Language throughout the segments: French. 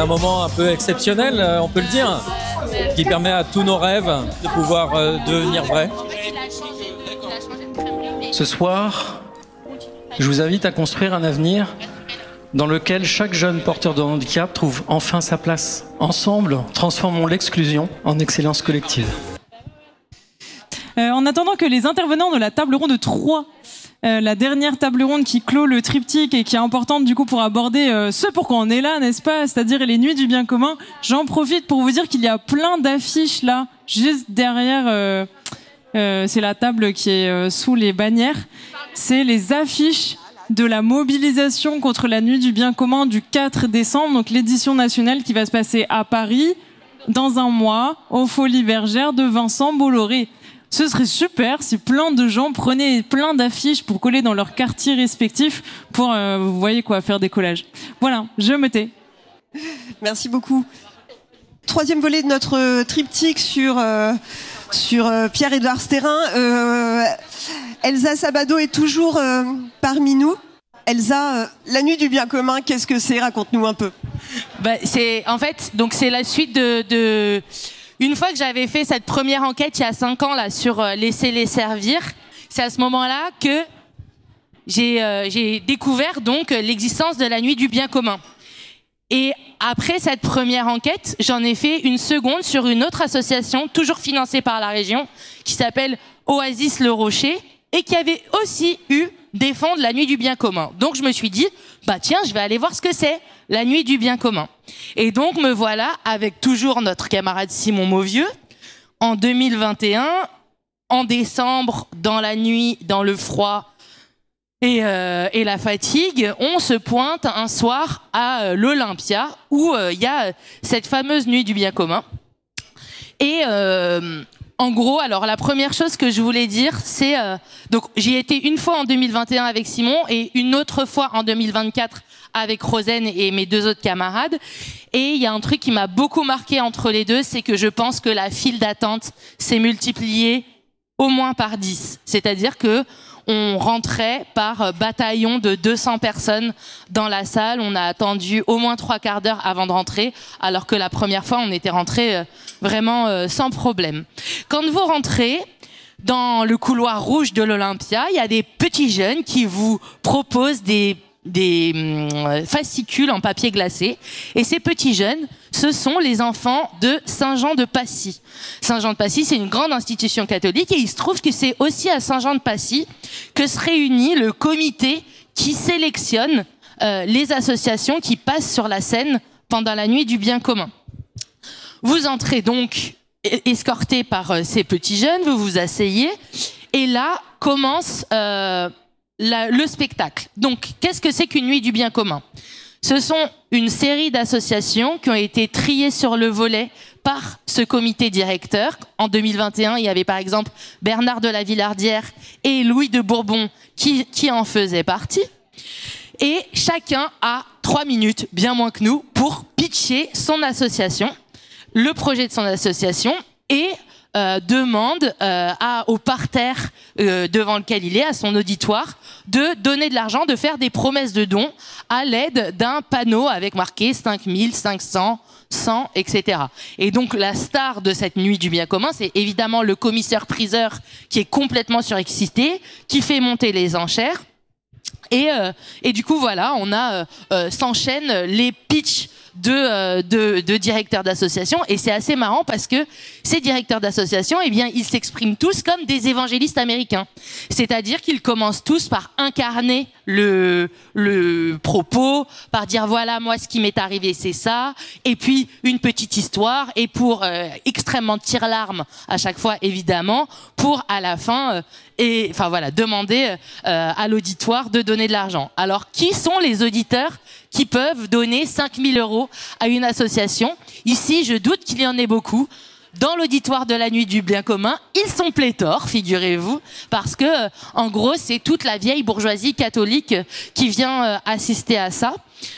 un moment un peu exceptionnel, on peut le dire, qui permet à tous nos rêves de pouvoir devenir vrais. Ce soir, je vous invite à construire un avenir dans lequel chaque jeune porteur de handicap trouve enfin sa place. Ensemble, transformons l'exclusion en excellence collective. En attendant que les intervenants de la table ronde 3, la dernière table ronde qui clôt le triptyque et qui est importante du coup pour aborder ce pourquoi on est là, n'est-ce pas, c'est-à-dire les nuits du bien commun, j'en profite pour vous dire qu'il y a plein d'affiches là, juste derrière, c'est la table qui est sous les bannières, c'est les affiches de la mobilisation contre la nuit du bien commun du 4 décembre, donc l'édition nationale qui va se passer à Paris dans un mois, aux Folies Bergères de Vincent Bolloré. Ce serait super si plein de gens prenaient plein d'affiches pour coller dans leurs quartiers respectifs pour, vous voyez quoi, faire des collages. Voilà, je me tais. Merci beaucoup. Troisième volet de notre triptyque sur Pierre-Édouard Stérin. Elsa Sabado est toujours parmi nous. Elsa, la nuit du bien commun, qu'est-ce que c'est? Raconte-nous un peu. C'est la suite de... Une fois que j'avais fait cette première enquête il y a 5 ans là, sur laisser-les servir, c'est à ce moment-là que j'ai découvert donc l'existence de la nuit du bien commun. Et après cette première enquête, j'en ai fait une seconde sur une autre association, toujours financée par la région, qui s'appelle Oasis Le Rocher, et qui avait aussi eu des fonds de la nuit du bien commun. Donc je me suis dit, tiens, je vais aller voir ce que c'est, la nuit du bien commun. Et donc me voilà avec toujours notre camarade Simon Mauvieux, en 2021, en décembre, dans la nuit, dans le froid et la fatigue, on se pointe un soir à l'Olympia, où il y a cette fameuse nuit du bien commun. Et en gros, alors la première chose que je voulais dire, c'est donc j'y ai été une fois en 2021 avec Simon et une autre fois en 2024 avec Rosen et mes 2 autres camarades. Et il y a un truc qui m'a beaucoup marqué entre les deux, c'est que je pense que la file d'attente s'est multipliée au moins par 10. C'est-à-dire que on rentrait par bataillon de 200 personnes dans la salle. On a attendu au moins 3/4 d'heure avant de rentrer, alors que la première fois, on était rentré vraiment sans problème. Quand vous rentrez dans le couloir rouge de l'Olympia, il y a des petits jeunes qui vous proposent des fascicules en papier glacé. Et ces petits jeunes, ce sont les enfants de Saint-Jean-de-Passy. Saint-Jean-de-Passy, c'est une grande institution catholique et il se trouve que c'est aussi à Saint-Jean-de-Passy que se réunit le comité qui sélectionne les associations qui passent sur la scène pendant la nuit du bien commun. Vous entrez donc escorté par ces petits jeunes, vous vous asseyez et là commence le spectacle. Donc, qu'est-ce que c'est qu'une nuit du bien commun? Ce sont une série d'associations qui ont été triées sur le volet par ce comité directeur. En 2021, il y avait par exemple Bernard de la Villardière et Louis de Bourbon qui en faisaient partie. Et chacun a 3 minutes, bien moins que nous, pour pitcher son association, le projet de son association et demande au parterre devant lequel il est, à son auditoire, de donner de l'argent, de faire des promesses de dons à l'aide d'un panneau avec marqué 5000, 500, 100, etc. Et donc la star de cette nuit du bien commun, c'est évidemment le commissaire-priseur qui est complètement surexcité, qui fait monter les enchères. Et du coup, voilà, on a s'enchaînent les pitchs de directeurs d'associations et c'est assez marrant parce que ces directeurs d'associations, eh bien, ils s'expriment tous comme des évangélistes américains. C'est-à-dire qu'ils commencent tous par incarner le propos, par dire voilà, moi, ce qui m'est arrivé, c'est ça, et puis une petite histoire, et pour extrêmement tire-larme à chaque fois, évidemment, pour à la fin, demander à l'auditoire de donner de l'argent. Alors, qui sont les auditeurs qui peuvent donner 5000 € à une association? Ici, je doute qu'il y en ait beaucoup. Dans l'auditoire de la nuit du bien commun, ils sont pléthores, figurez-vous, parce que, en gros, c'est toute la vieille bourgeoisie catholique qui vient assister à ça.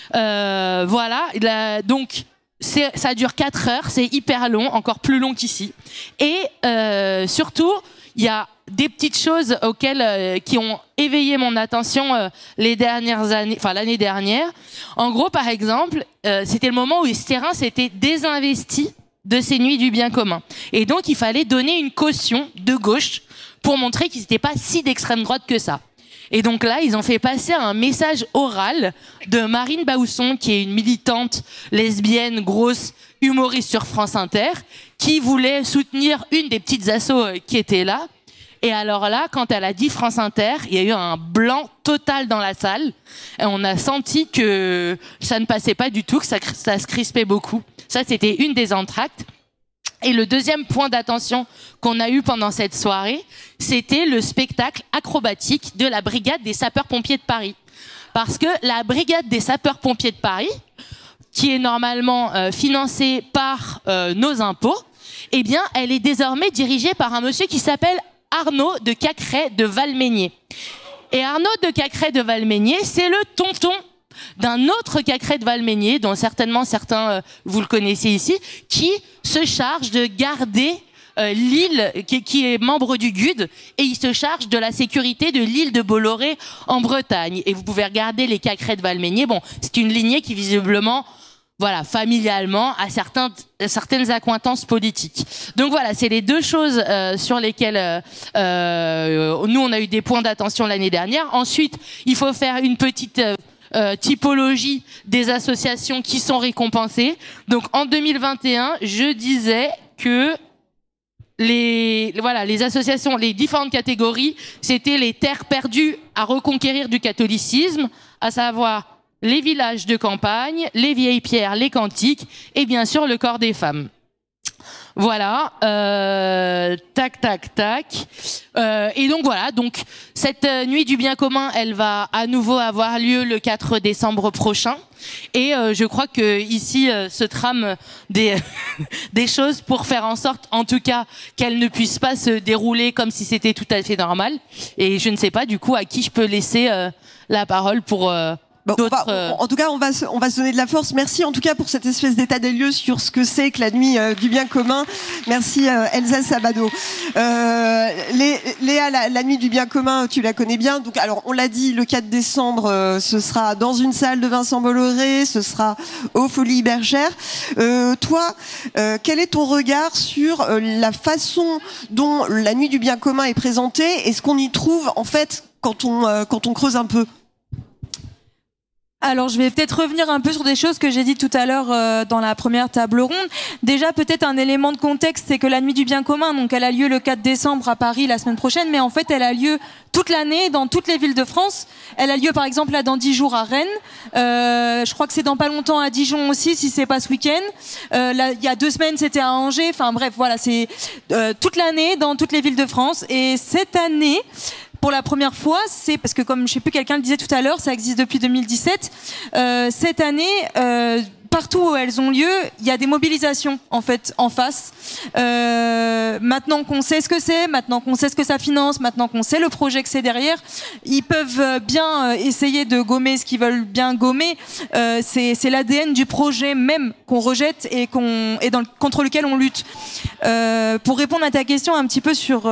Donc, ça dure 4 heures, c'est hyper long, encore plus long qu'ici. Et surtout, il y a des petites choses qui ont éveillé mon attention les dernières années, enfin l'année dernière. En gros, par exemple, c'était le moment où Estérin s'était désinvesti de ces nuits du bien commun. Et donc, il fallait donner une caution de gauche pour montrer qu'ils n'étaient pas si d'extrême droite que ça. Et donc là, ils ont fait passer un message oral de Marine Bausson, qui est une militante lesbienne, grosse, humoriste sur France Inter, qui voulait soutenir une des petites assos qui était là. Et alors là, quand elle a dit France Inter, il y a eu un blanc total dans la salle. Et on a senti que ça ne passait pas du tout, que ça se crispait beaucoup. Ça, c'était une des entr'actes. Et le deuxième point d'attention qu'on a eu pendant cette soirée, c'était le spectacle acrobatique de la Brigade des sapeurs-pompiers de Paris. Parce que la Brigade des sapeurs-pompiers de Paris, qui est normalement financée par nos impôts, eh bien, elle est désormais dirigée par un monsieur qui s'appelle Arnaud de Cacrès de Valmeinier. Et Arnaud de Cacrès de Valmeinier, c'est le tonton d'un autre Cacrès de Valmeinier, dont certainement certains, vous le connaissez ici, qui se charge de garder l'île, qui est membre du GUD, et il se charge de la sécurité de l'île de Bolloré en Bretagne. Et vous pouvez regarder les Cacrès de Valmeinier. Bon, c'est une lignée qui visiblement, voilà, familialement, a certaines accointances politiques. Donc voilà, c'est les deux choses sur lesquelles nous, on a eu des points d'attention l'année dernière. Ensuite, il faut faire une petite typologie des associations qui sont récompensées. Donc en 2021, je disais que les associations, les différentes catégories, c'était les terres perdues à reconquérir du catholicisme, à savoir les villages de campagne, les vieilles pierres, les cantiques et bien sûr le corps des femmes. Voilà, tac, tac, tac. Et donc voilà, donc cette nuit du bien commun, elle va à nouveau avoir lieu le 4 décembre prochain. Et je crois que ici se trament des choses pour faire en sorte, en tout cas, qu'elle ne puisse pas se dérouler comme si c'était tout à fait normal. Et je ne sais pas du coup à qui je peux laisser la parole pour Bon, en tout cas, on va se donner de la force. Merci en tout cas pour cette espèce d'état des lieux sur ce que c'est que la nuit du bien commun. Merci Elsa Sabado. Léa, la nuit du bien commun, tu la connais bien. Donc, alors, on l'a dit, le 4 décembre, ce sera dans une salle de Vincent Bolloré, ce sera aux Folies Bergères. Toi, quel est ton regard sur la façon dont la nuit du bien commun est présentée et ce qu'on y trouve en fait quand on creuse un peu? Alors, je vais peut-être revenir un peu sur des choses que j'ai dites tout à l'heure dans la première table ronde. Déjà, peut-être un élément de contexte, c'est que la nuit du bien commun, donc elle a lieu le 4 décembre à Paris la semaine prochaine, mais en fait, elle a lieu toute l'année dans toutes les villes de France. Elle a lieu, par exemple, là, dans 10 jours à Rennes. Je crois que c'est dans pas longtemps à Dijon aussi, si c'est pas ce week-end. Là, il y a 2 semaines, c'était à Angers. Enfin, bref, voilà, c'est toute l'année dans toutes les villes de France. Et cette année, pour la première fois, c'est parce que comme je sais plus, quelqu'un le disait tout à l'heure, ça existe depuis 2017. Cette année, partout où elles ont lieu, il y a des mobilisations en fait en face. Maintenant qu'on sait ce que c'est, maintenant qu'on sait ce que ça finance, maintenant qu'on sait le projet que c'est derrière, ils peuvent bien essayer de gommer ce qu'ils veulent bien gommer. C'est l'ADN du projet même qu'on rejette et contre lequel on lutte. Pour répondre à ta question un petit peu sur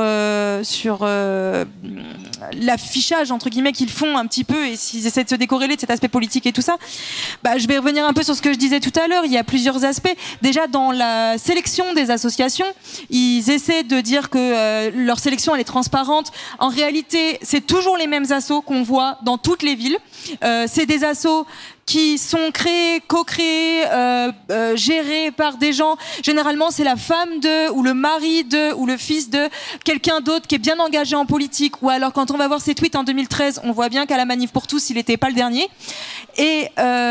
l'affichage entre guillemets qu'ils font un petit peu et s'ils essaient de se décorréler de cet aspect politique et tout ça, je vais revenir un peu sur ce que je disais tout à l'heure. Il y a plusieurs aspects. Déjà, dans la sélection des associations, ils essaient de dire que leur sélection elle est transparente. En réalité, c'est toujours les mêmes assos qu'on voit dans toutes les villes. C'est des assos qui sont créés, co-créés, gérés par des gens. Généralement, c'est la femme de, ou le mari de, ou le fils de quelqu'un d'autre qui est bien engagé en politique. Ou alors, quand on va voir ses tweets en 2013, on voit bien qu'à la Manif pour tous, il n'était pas le dernier. Et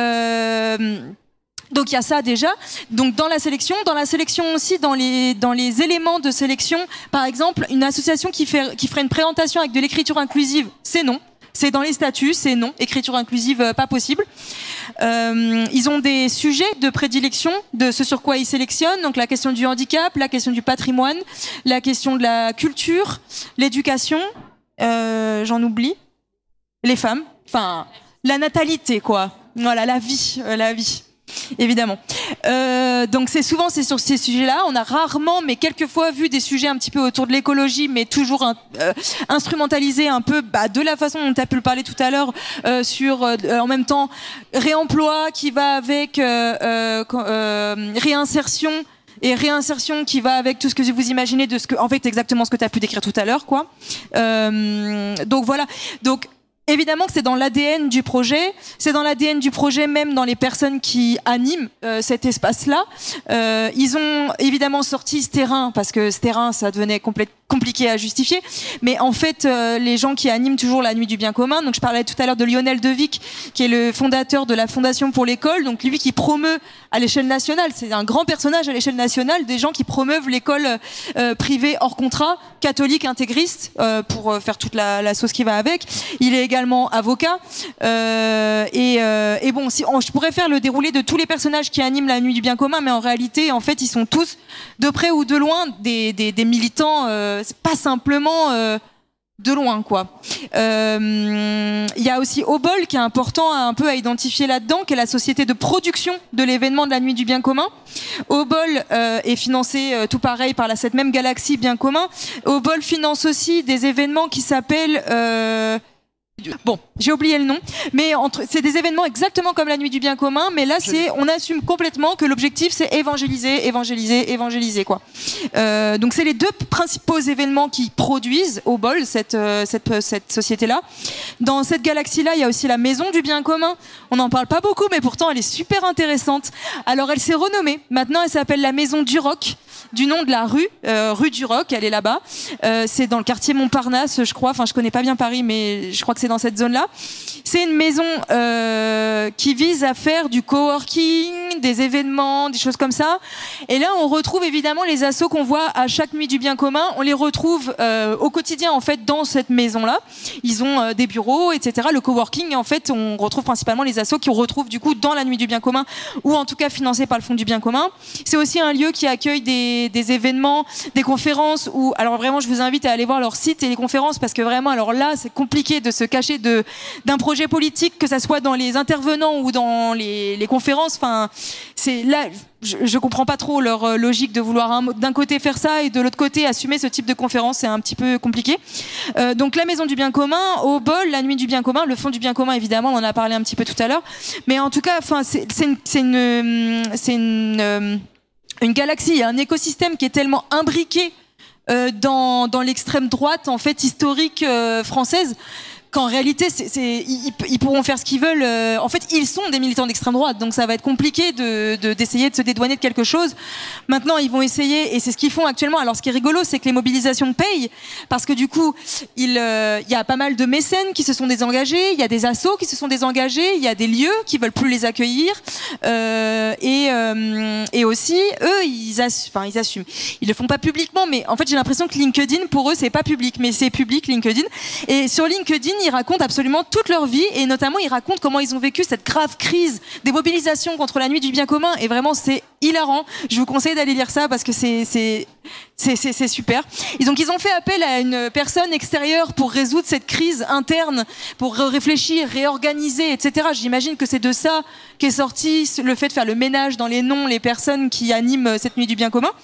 donc il y a ça déjà. Donc dans la sélection aussi, dans les éléments de sélection, par exemple, une association qui ferait une présentation avec de l'écriture inclusive, c'est non. C'est dans les statuts, c'est non. Écriture inclusive, pas possible. Ils ont des sujets de prédilection de ce sur quoi ils sélectionnent. Donc la question du handicap, la question du patrimoine, la question de la culture, l'éducation, j'en oublie, les femmes, enfin la natalité quoi. Voilà, la vie. évidemment. Donc c'est sur ces sujets-là. On a rarement, mais quelquefois, vu des sujets un petit peu autour de l'écologie, mais toujours instrumentalisés un peu de la façon dont tu as pu le parler tout à l'heure, sur en même temps réemploi qui va avec réinsertion. Et réinsertion qui va avec tout ce que vous imaginez de ce que, en fait, exactement ce que tu as pu décrire tout à l'heure, quoi. Donc voilà. Donc, évidemment que c'est dans l'ADN du projet. C'est dans l'ADN du projet, même dans les personnes qui animent cet espace-là. Ils ont évidemment sorti ce terrain, parce que ce terrain, ça devenait compliqué à justifier. Mais en fait, les gens qui animent toujours la Nuit du Bien Commun, donc je parlais tout à l'heure de Lionel Devic, qui est le fondateur de la Fondation pour l'école, donc lui qui promeut à l'échelle nationale, c'est un grand personnage à l'échelle nationale, des gens qui promeuvent l'école privée hors contrat, catholique, intégriste, pour faire toute la sauce qui va avec. Il est également avocat. Et bon, je pourrais faire le déroulé de tous les personnages qui animent la Nuit du Bien Commun, mais en réalité, en fait, ils sont tous, de près ou de loin, des militants, c'est pas simplement de loin, quoi. Il y a aussi Obol qui est important un peu à identifier là-dedans, qui est la société de production de l'événement de la Nuit du Bien Commun. Obol est financé tout pareil par cette même galaxie Bien Commun. Obol finance aussi des événements qui s'appellent bon, j'ai oublié le nom, mais c'est des événements exactement comme la Nuit du Bien Commun, mais là on assume complètement que l'objectif c'est évangéliser, quoi. Donc c'est les deux principaux événements qui produisent Obol, cette société-là. Dans cette galaxie-là, il y a aussi la Maison du Bien Commun. On n'en parle pas beaucoup, mais pourtant elle est super intéressante. Alors elle s'est renommée. Maintenant, elle s'appelle la Maison du Roc, du nom de la rue du Roc. Elle est là-bas. C'est dans le quartier Montparnasse, je crois. Enfin, je connais pas bien Paris, mais je crois que c'est dans cette zone-là. C'est une maison qui vise à faire du coworking, des événements, des choses comme ça. Et là, on retrouve évidemment les assos qu'on voit à chaque Nuit du Bien Commun. On les retrouve au quotidien, en fait, dans cette maison-là. Ils ont des bureaux, etc. Le coworking, en fait, on retrouve principalement les assos qu'on retrouve du coup dans la Nuit du Bien Commun, ou en tout cas financés par le Fonds du Bien Commun. C'est aussi un lieu qui accueille des événements, des conférences, alors vraiment, je vous invite à aller voir leur site et les conférences, parce que vraiment, alors là, c'est compliqué de se cacher d'un projet politique, que ça soit dans les intervenants ou dans les conférences. Enfin, c'est là, je comprends pas trop leur logique de vouloir d'un côté faire ça et de l'autre côté assumer ce type de conférence. C'est un petit peu compliqué. Donc la Maison du Bien Commun, Obol, la Nuit du Bien Commun, le Fonds du Bien Commun, évidemment, on en a parlé un petit peu tout à l'heure. Mais en tout cas, enfin, c'est une galaxie, un écosystème qui est tellement imbriqué dans l'extrême droite, en fait, historique française, qu'en réalité, ils pourront faire ce qu'ils veulent. En fait, ils sont des militants d'extrême droite, donc ça va être compliqué d'essayer de se dédouaner de quelque chose. Maintenant, ils vont essayer, et c'est ce qu'ils font actuellement. Alors, ce qui est rigolo, c'est que les mobilisations payent, parce que du coup, il y a pas mal de mécènes qui se sont désengagés, il y a des assos qui se sont désengagés, il y a des lieux qui veulent plus les accueillir, et aussi, eux, ils assument. Ils le font pas publiquement, mais en fait, j'ai l'impression que LinkedIn, pour eux, c'est pas public, mais c'est public, LinkedIn. Et sur LinkedIn, ils racontent absolument toute leur vie, et notamment ils racontent comment ils ont vécu cette grave crise des mobilisations contre la Nuit du Bien Commun, et vraiment c'est hilarant. Je vous conseille d'aller lire ça parce que c'est super. Donc ils ont fait appel à une personne extérieure pour résoudre cette crise interne, pour réfléchir, réorganiser, etc. J'imagine que c'est de ça qu'est sorti le fait de faire le ménage dans les noms, les personnes qui animent cette Nuit du Bien Commun.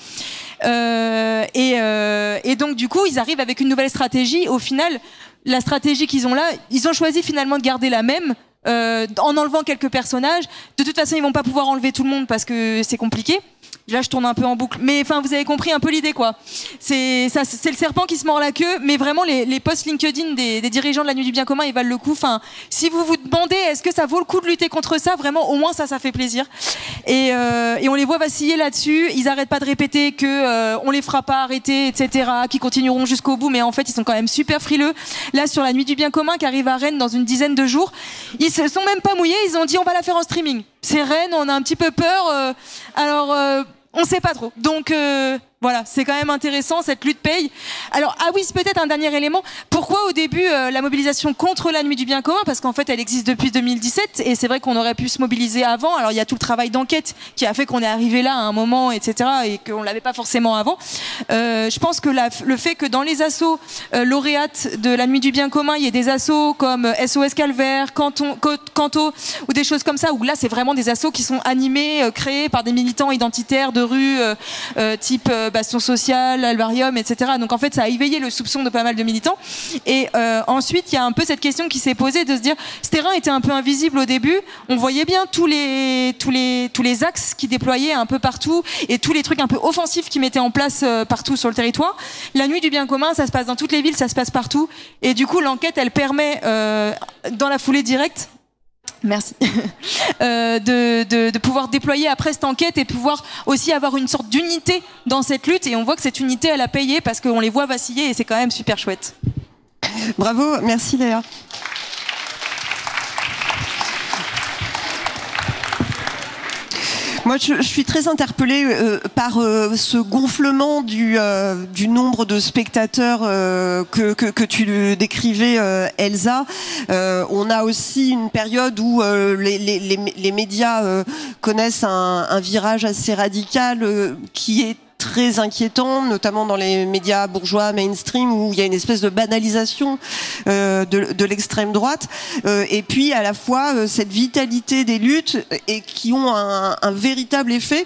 Et donc du coup ils arrivent avec une nouvelle stratégie. Au final, la stratégie qu'ils ont là, ils ont choisi finalement de garder la même, en enlevant quelques personnages. De toute façon, ils vont pas pouvoir enlever tout le monde parce que c'est compliqué. Là, je tourne un peu en boucle, mais enfin, vous avez compris un peu l'idée, quoi. C'est le serpent qui se mord la queue, mais vraiment les posts LinkedIn des dirigeants de la Nuit du Bien Commun, ils valent le coup. Enfin, si vous vous demandez est-ce que ça vaut le coup de lutter contre ça, vraiment, au moins ça fait plaisir. Et on les voit vaciller là-dessus. Ils arrêtent pas de répéter que on les fera pas arrêter, etc. Qu'ils continueront jusqu'au bout, mais en fait, ils sont quand même super frileux. Là, sur la Nuit du Bien Commun qui arrive à Rennes dans une dizaine de jours, ils se sont même pas mouillés. Ils ont dit on va la faire en streaming. C'est Rennes, on a un petit peu peur. On sait pas trop. Donc Voilà, c'est quand même intéressant, cette lutte paye. Alors, ah oui, c'est peut-être un dernier élément. Pourquoi au début la mobilisation contre la nuit du bien commun? Parce qu'en fait, elle existe depuis 2017 et c'est vrai qu'on aurait pu se mobiliser avant. Alors, il y a tout le travail d'enquête qui a fait qu'on est arrivé là à un moment, etc. et qu'on l'avait pas forcément avant. Je pense que le fait que dans les assos lauréates de la nuit du bien commun, il y ait des assos comme SOS Calvaire, Canto ou des choses comme ça, où là, c'est vraiment des assos qui sont animés, créés par des militants identitaires de rue, type Bastion Social, Alvarium, etc. Donc en fait, ça a éveillé le soupçon de pas mal de militants. Et ensuite, il y a un peu cette question qui s'est posée de se dire, ce terrain était un peu invisible au début. On voyait bien tous les axes qui déployaient un peu partout et tous les trucs un peu offensifs qui mettaient en place partout sur le territoire. La nuit du bien commun, ça se passe dans toutes les villes, ça se passe partout. Et du coup, l'enquête, elle permet, dans la foulée directe, merci, de pouvoir déployer après cette enquête et pouvoir aussi avoir une sorte d'unité dans cette lutte. Et on voit que cette unité, elle a payé parce qu'on les voit vaciller et c'est quand même super chouette. Bravo, merci Léa. Moi, je suis très interpellée par ce gonflement du nombre de spectateurs que tu décrivais, Elsa. On a aussi une période où les médias connaissent un virage assez radical qui est très inquiétant, notamment dans les médias bourgeois mainstream où il y a une espèce de banalisation de l'extrême droite et puis à la fois cette vitalité des luttes et qui ont un véritable effet.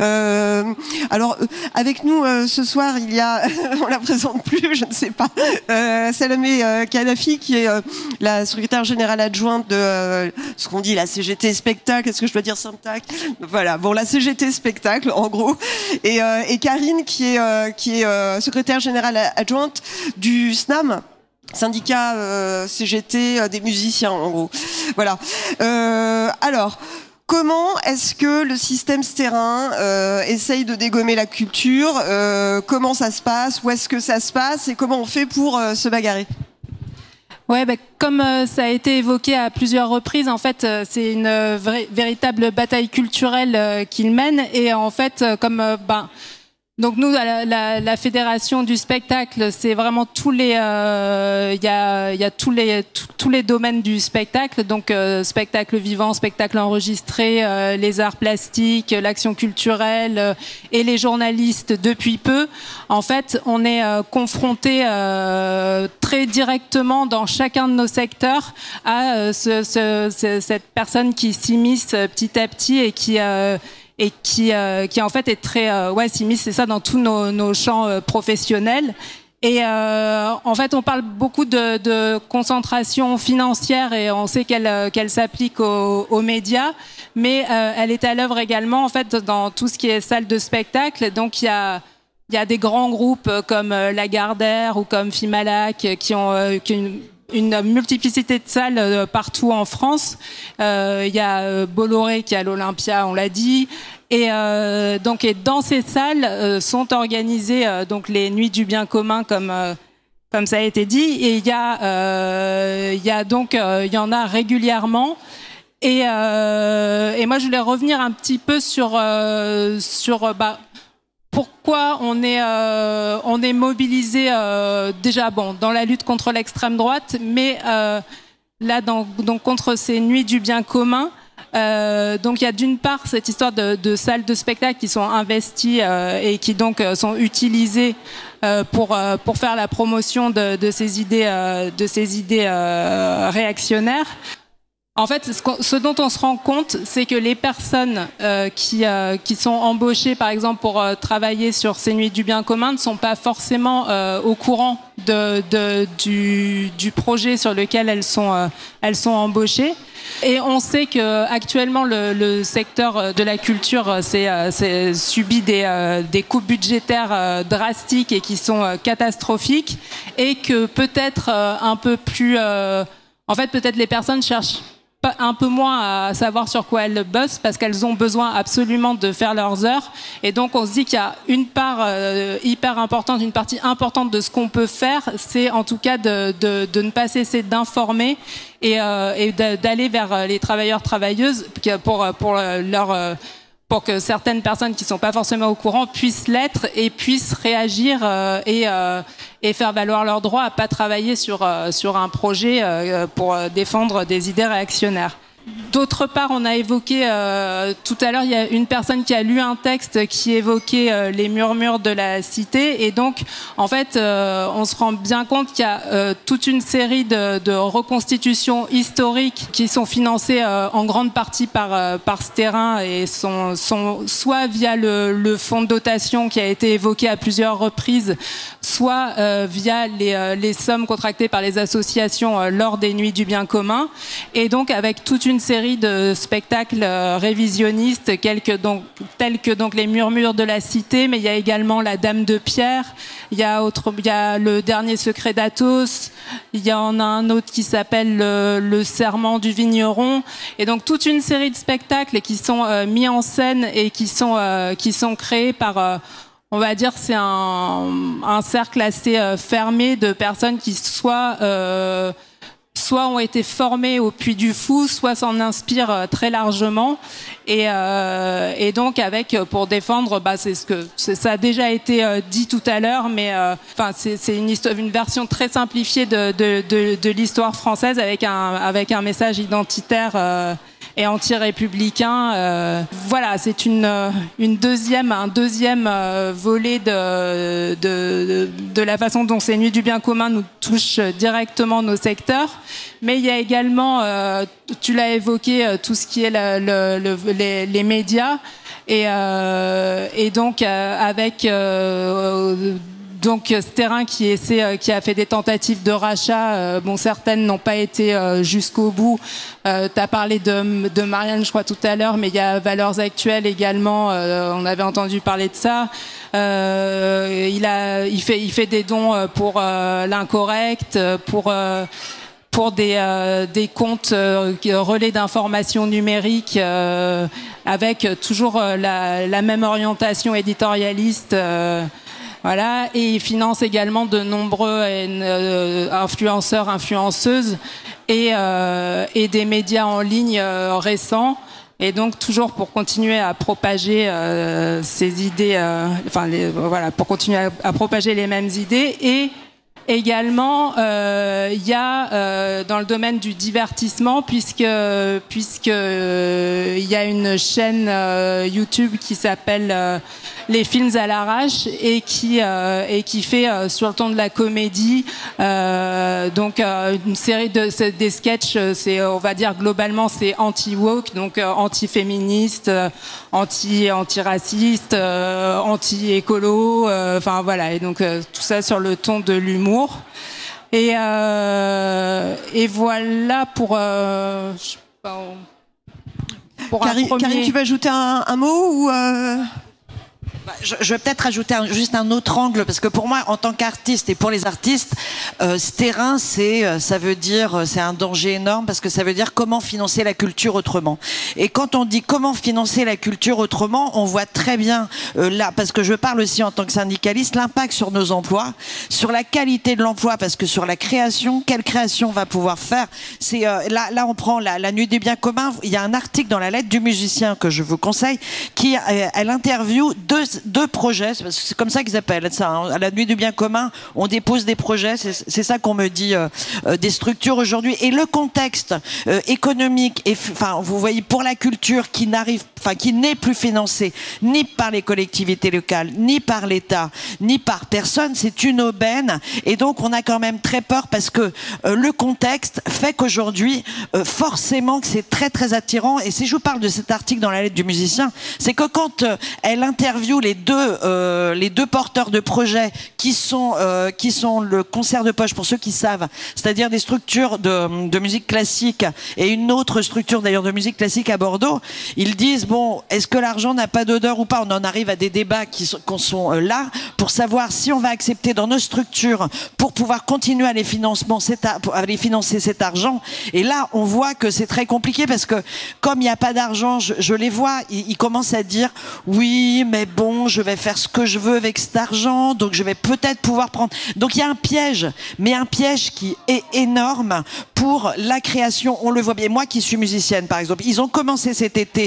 Alors avec nous ce soir il y a, on la présente plus, je ne sais pas, Salamé Kadhafi qui est la secrétaire générale adjointe de ce qu'on dit la CGT Spectacle, est-ce que je dois dire Syntac? Voilà, bon la CGT Spectacle en gros et Karine qui est secrétaire générale adjointe du SNAM, syndicat CGT des musiciens en gros. Voilà. Alors, comment est-ce que le système terrain essaye de dégommer la culture? Comment ça se passe? Où est-ce que ça se passe? Et comment on fait pour se bagarrer? Ouais, comme ça a été évoqué à plusieurs reprises, en fait, c'est une véritable bataille culturelle qu'il mène. Et en fait, donc nous, la fédération du spectacle, c'est vraiment tous les, il y a tous les domaines du spectacle, donc spectacle vivant, spectacle enregistré, les arts plastiques, l'action culturelle et les journalistes depuis peu. En fait, on est confronté très directement dans chacun de nos secteurs à cette personne qui s'immisce petit à petit et qui en fait est très s'immisce, c'est ça, dans tous nos champs professionnels. Et en fait, on parle beaucoup de concentration financière et on sait qu'elle s'applique aux médias, mais elle est à l'œuvre également en fait dans tout ce qui est salle de spectacle. Donc il y a des grands groupes comme Lagardère ou comme Fimalac qui ont une multiplicité de salles partout en France. Il y a Bolloré qui est à l'Olympia, on l'a dit. Et dans ces salles sont organisées donc les nuits du bien commun comme ça a été dit. Et il y en a régulièrement. Et moi je voulais revenir un petit peu sur pourquoi on est mobilisé déjà dans la lutte contre l'extrême droite, mais là donc contre ces nuits du bien commun. Donc il y a d'une part cette histoire de salles de spectacle qui sont investies et qui donc sont utilisées pour faire la promotion de ces idées réactionnaires. En fait, ce dont on se rend compte, c'est que les personnes qui sont embauchées, par exemple, pour travailler sur ces nuits du bien commun, ne sont pas forcément au courant du projet sur lequel elles sont embauchées. Et on sait que actuellement le secteur de la culture subit des coupes budgétaires drastiques et qui sont catastrophiques, et que peut-être un peu plus, en fait, peut-être les personnes cherchent un peu moins à savoir sur quoi elles bossent parce qu'elles ont besoin absolument de faire leurs heures. Et donc on se dit qu'il y a une part hyper importante, une partie importante de ce qu'on peut faire, c'est en tout cas de ne pas cesser d'informer et d'aller vers les travailleurs, travailleuses pour pour que certaines personnes qui sont pas forcément au courant puissent l'être et puissent réagir et faire valoir leur droit à pas travailler sur un projet pour défendre des idées réactionnaires. D'autre part, on a évoqué tout à l'heure, il y a une personne qui a lu un texte qui évoquait les murmures de la cité, et donc en fait on se rend bien compte qu'il y a toute une série de reconstitutions historiques qui sont financées en grande partie par ce terrain et sont soit via le fonds de dotation qui a été évoqué à plusieurs reprises, soit via les sommes contractées par les associations lors des Nuits du bien commun, et donc avec toute une série de spectacles révisionnistes tels que donc les Murmures de la Cité, mais il y a également La Dame de Pierre, il y a Le Dernier Secret d'Athos, il y en a un autre qui s'appelle Le Serment du Vigneron, et donc toute une série de spectacles qui sont mis en scène et qui sont créés par on va dire c'est un cercle assez fermé de personnes qui soit ont été formés au Puy du Fou, soit s'en inspirent très largement, et donc avec pour défendre, ça a déjà été dit tout à l'heure, mais c'est une version très simplifiée de l'histoire française avec un message identitaire et anti-républicain. Voilà, c'est un deuxième volet de la façon dont ces Nuits du bien commun nous touchent directement nos secteurs. Mais il y a également, tu l'as évoqué, tout ce qui est les médias, et donc avec donc ce terrain qui a fait des tentatives de rachat, certaines n'ont pas été jusqu'au bout. Tu as parlé de Marianne, je crois, tout à l'heure, mais il y a Valeurs Actuelles également, on avait entendu parler de ça. Il fait des dons pour l'Incorrect, pour des comptes relais d'information numérique avec toujours la même orientation éditorialiste. Voilà, et il finance également de nombreux influenceurs, influenceuses et des médias en ligne récents. Et donc toujours pour continuer à propager ces idées, pour continuer à propager les mêmes idées. Et également, il y a dans le domaine du divertissement, puisque il y a une chaîne YouTube qui s'appelle Les Films à l'arrache et qui fait sur le ton de la comédie une série des sketchs. On va dire globalement c'est anti-woke, donc anti-féministe, anti-raciste, anti-écolo, et donc tout ça sur le ton de l'humour. Et voilà pour Karine, tu veux ajouter un mot ou Je vais peut-être ajouter juste un autre angle, parce que pour moi, en tant qu'artiste et pour les artistes, ce terrain, c'est un danger énorme, parce que ça veut dire comment financer la culture autrement. Et quand on dit comment financer la culture autrement, on voit très bien là, parce que je parle aussi en tant que syndicaliste, l'impact sur nos emplois, sur la qualité de l'emploi, parce que sur la création, quelle création on va pouvoir faire. C'est là on prend la Nuit du bien commun. Il y a un article dans la Lettre du musicien que je vous conseille, qui elle interviewe deux projets, c'est comme ça qu'ils appellent ça, hein. À la Nuit du bien commun, on dépose des projets, c'est ça qu'on me dit des structures aujourd'hui. Et le contexte économique, vous voyez, pour la culture qui n'est plus financée ni par les collectivités locales, ni par l'État, ni par personne, c'est une aubaine. Et donc on a quand même très peur, parce que le contexte fait qu'aujourd'hui, forcément que c'est très très attirant. Et si je vous parle de cet article dans la Lettre du musicien, c'est que quand elle interviewe les deux porteurs de projets qui sont le concert de poche, pour ceux qui savent, c'est-à-dire des structures de musique classique et une autre structure d'ailleurs de musique classique à Bordeaux, ils disent est-ce que l'argent n'a pas d'odeur ou pas? On en arrive à des débats qui sont là pour savoir si on va accepter dans nos structures pour pouvoir continuer à les financer cet argent. Et là, on voit que c'est très compliqué, parce que comme il n'y a pas d'argent, je les vois, ils commencent à dire oui, mais je vais faire ce que je veux avec cet argent, donc je vais peut-être pouvoir prendre. Donc il y a un piège, mais un piège qui est énorme pour la création. On le voit bien. Moi qui suis musicienne, par exemple, ils ont commencé cet été avec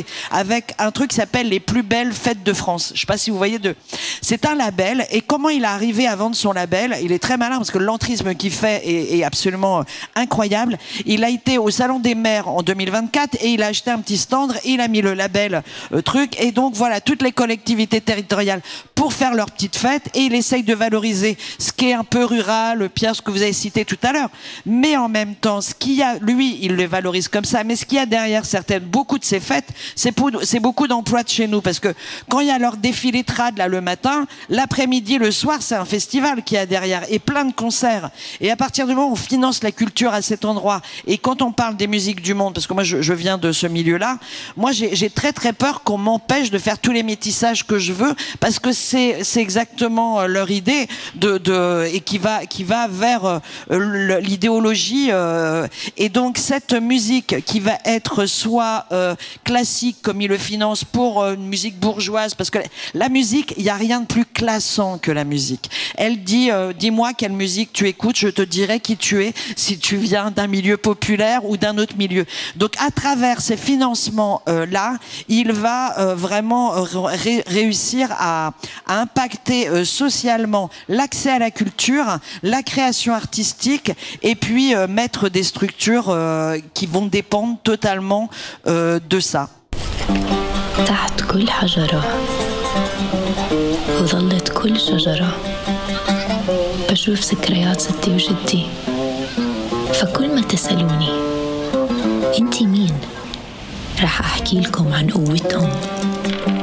avec un truc qui s'appelle les plus belles fêtes de France. Je sais pas si vous voyez c'est un label, et comment il est arrivé à vendre son label, il est très malin parce que l'entrisme qu'il fait est absolument incroyable. Il a été au Salon des Maires en 2024 et il a acheté un petit stand et il a mis le label truc, et donc voilà, toutes les collectivités territoriales pour faire leur petite fête, et il essaye de valoriser ce qui est un peu rural, Pierre, ce que vous avez cité tout à l'heure, mais en même temps, ce qu'il y a, lui, il les valorise comme ça, mais ce qu'il y a derrière beaucoup de ces fêtes, c'est beaucoup d'emplois de chez nous, parce que quand il y a leur défilé trad là le matin, l'après-midi, le soir, c'est un festival qu'il y a derrière, et plein de concerts, et à partir du moment où on finance la culture à cet endroit, et quand on parle des musiques du monde, parce que moi je viens de ce milieu-là, moi j'ai très très peur qu'on m'empêche de faire tous les métissages que je veux, parce que c'est exactement leur idée et qui va vers l'idéologie, et donc cette musique qui va être soit classique comme ils le financent pour une musique bourgeoise, parce que la musique, il n'y a rien de plus classant que la musique. Elle dit, dis-moi quelle musique tu écoutes, je te dirai qui tu es, si tu viens d'un milieu populaire ou d'un autre milieu. Donc à travers ces financements là, il va vraiment réussir à impacter socialement l'accès à la culture, la création artistique, et puis mettre des structures qui vont dépendre totalement de ça. تحت كل حجرة وظلت كل شجرة بشوف ذكريات ستي وجدي، فكل ما تسألوني انتي مين راح أحكي لكم عن قوتهم